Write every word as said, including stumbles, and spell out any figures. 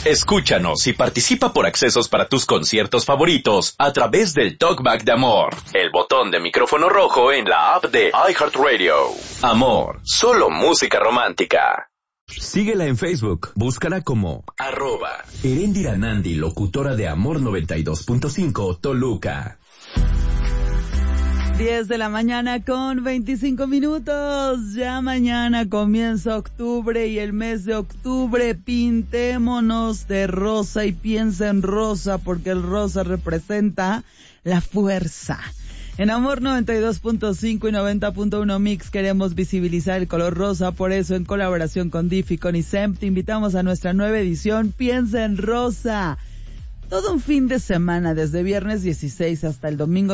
Escúchanos y participa por accesos para tus conciertos favoritos a través del Talkback de Amor, el botón de micrófono rojo en la app de iHeartRadio. Amor, solo música romántica. Síguela en Facebook, búscala como arroba Erendira Nandi, locutora de Amor noventa y dos punto cinco Toluca. diez de la mañana con veinticinco minutos. Ya mañana comienza octubre y el mes de octubre pintémonos de rosa y piensa en rosa porque el rosa representa la fuerza. En Amor noventa y dos punto cinco y noventa punto uno Mix queremos visibilizar el color rosa, por eso en colaboración con D I F y con I S E M te invitamos a nuestra nueva edición Piensa en Rosa. Todo un fin de semana, desde viernes dieciséis hasta el domingo